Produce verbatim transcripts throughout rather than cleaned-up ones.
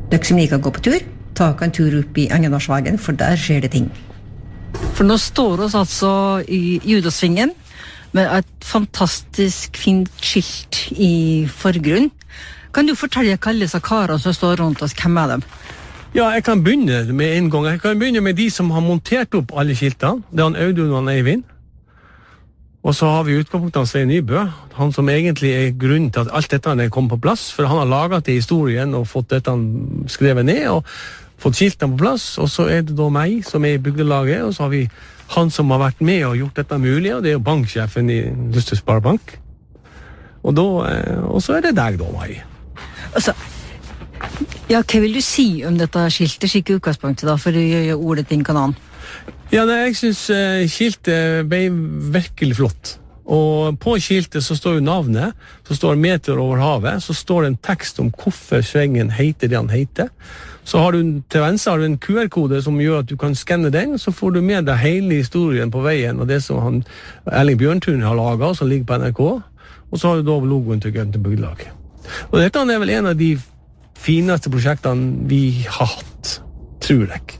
Dere som liker å gå på tur, ta en tur opp i Angenårsvagen, for der skjer det ting. For nå står oss altså i Judasvingen med et fantastisk fint skilt i forgrunn. Kan du fortelle hva alle disse karene som står rundt oss, hvem er dem? Ja, jeg kan begynne med en gang. Jeg kan begynne med de som har montert opp alle skiltene. Det er han Audun og han Eivind. Og så har vi utgangspunktet av Svein Nybø, han som egentlig er grunnen til at alt dette er kommet på plass, for han har laget det i historien og fått dette skrevet ned og fått skiltene på plass, og så er det da meg som er i bygdelaget, og så har vi han som har vært med og gjort dette mulig, og det er jo banksjefen i Lystø Sparebank. Og, da, og så er det deg da, meg. Altså, ja, hva vil du si om dette skiltet, slik utgangspunktet da, for å gjøre ordet til en kanan? Ja, nei, jeg synes uh, skiltet ble virkelig flott. Og på skiltet så står jo navnet, så står meter over havet, så står det en tekst om hvorfor svengen heter det han heter. Så har du til venstre har du en Q R-kode som gjør at du kan skanne den, så får du med deg hele historien på veien, og det som han, Erling Bjørntun har laget, som ligger på N R K, og så har du da logoen til Gønte Bygdelag. Og dette er vel en av de fineste prosjektene vi har hatt, tror jeg.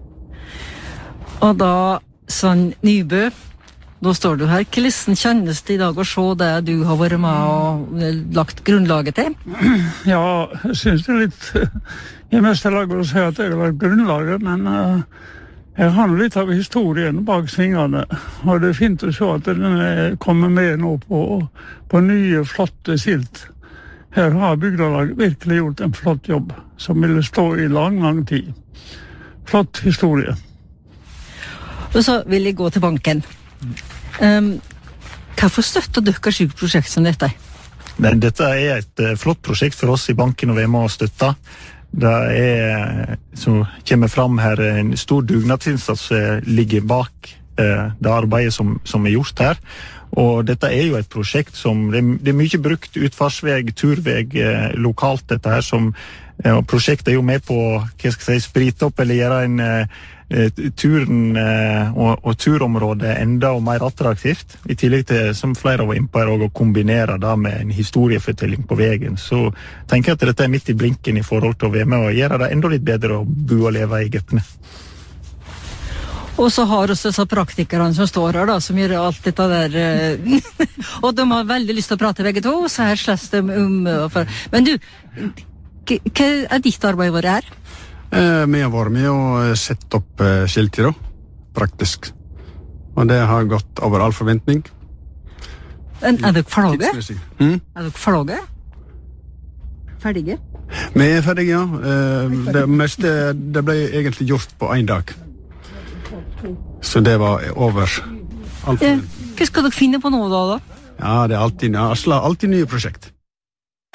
Og da, Svein Nybø, da står du her. Hvordan kjennes det i dag å se det du har vært med og lagt grunnlaget til? Ja, jeg synes det er litt i meste laget å si at jeg har lagt grunnlaget, men uh, jeg har litt av historien bak svingene, og det er fint å se at den kommer med nå på, på nye, flotte skilt. Her har bygdelaget virkelig gjort en flott jobb, som ville stå i lang, lang tid. Flott historie. Og så vil jeg gå til banken. Um, Hvorfor støtter dere sykt prosjekt som dette? Men dette er et uh, flott prosjekt for oss i banken å være med og støtte. Det er, som kommer fram her, en stor dugnadsinnsats som ligger bak uh, det arbeidet som, som er gjort her. Og dette er jo et prosjekt som, det er, det er mye brukt utfartsveg, turveg uh, lokalt dette her, som, uh, og prosjektet er jo med på, hva skal jeg si, sprite opp eller gjøre en uh, turen og, og turområdet enda og mer attraktivt, i tillegg til, som flere var inne på her, å kombinere det med en historiefortelling på veien. Så tenker jeg at dette er midt i blinken i forhold til å være med og gjøre det enda litt bedre å bo og leve i Gøtene. Og så har også disse praktikerne som står her da, som gjør alt dette der, og de har veldig lyst til å prate begge to, så her slåss de om. Men du, hva er ditt arbeid vært her? Eh, vi har vært med å sette opp eh, skilter, da, praktisk. Og det har gått over all forventning. Men er dere ferdige? Mm? Er dere ferdige? Ferdige? Vi er ferdige, ja. Eh, det meste det ble egentlig gjort på en dag. Så det var over all forventning. Hva skal dere finne på nå da, da? Ja, det er alltid, ja, alltid nye prosjekt.